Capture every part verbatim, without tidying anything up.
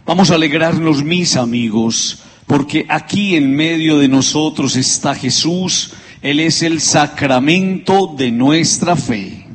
Vamos a alegrarnos, mis amigos, porque aquí en medio de nosotros está Jesús. Él es el sacramento de nuestra fe.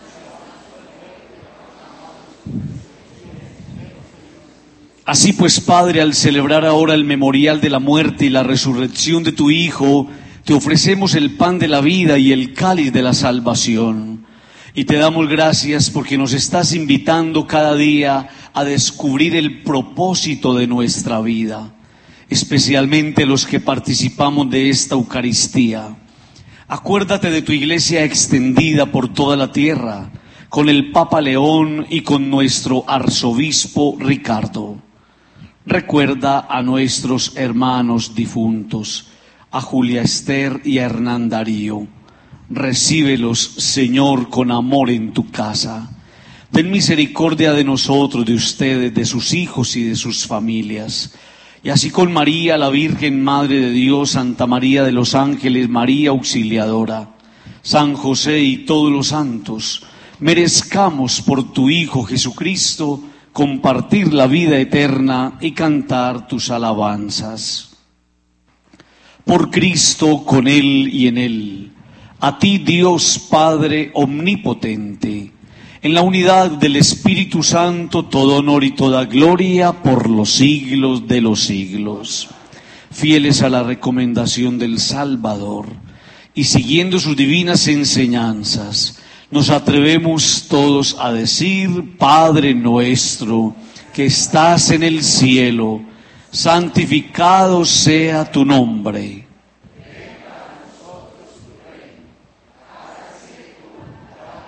Así pues, Padre, al celebrar ahora el memorial de la muerte y la resurrección de tu Hijo, te ofrecemos el pan de la vida y el cáliz de la salvación. Y te damos gracias porque nos estás invitando cada día a descubrir el propósito de nuestra vida, especialmente los que participamos de esta Eucaristía. Acuérdate de tu iglesia extendida por toda la tierra, con el Papa León y con nuestro arzobispo Ricardo. Recuerda a nuestros hermanos difuntos, a Julia Esther y a Hernán Darío. Recíbelos, Señor, con amor en tu casa. Ten misericordia de nosotros, de ustedes, de sus hijos y de sus familias. Y así con María, la Virgen Madre de Dios, Santa María de los Ángeles, María Auxiliadora, San José y todos los santos, merezcamos por tu Hijo Jesucristo compartir la vida eterna y cantar tus alabanzas. Por Cristo, con Él y en Él, a ti, Dios Padre omnipotente, en la unidad del Espíritu Santo, todo honor y toda gloria por los siglos de los siglos. Fieles a la recomendación del Salvador y siguiendo sus divinas enseñanzas, nos atrevemos todos a decir: Padre nuestro, que estás en el cielo, santificado sea tu nombre.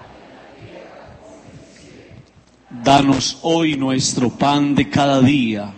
Danos hoy nuestro pan de cada día.